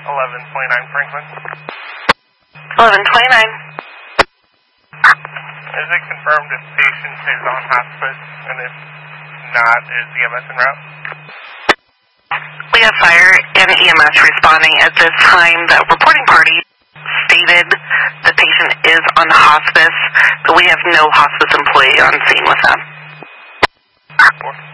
1129 Franklin. 1129. Is it confirmed if patient is on hospice, and if not, is EMS en route? We have fire and EMS responding at this time. The reporting party stated the patient is on hospice, but we have no hospice employee on scene with them.